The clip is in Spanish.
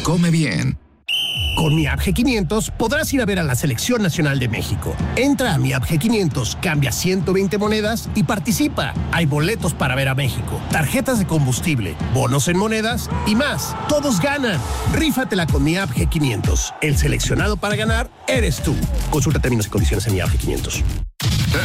come bien. Con mi App G500 podrás ir a ver a la Selección Nacional de México. Entra a mi App G500, cambia 120 monedas y participa. Hay boletos para ver a México, tarjetas de combustible, bonos en monedas y más. ¡Todos ganan! Rífatela con mi App G500. El seleccionado para ganar eres tú. Consulta términos y condiciones en mi App G500.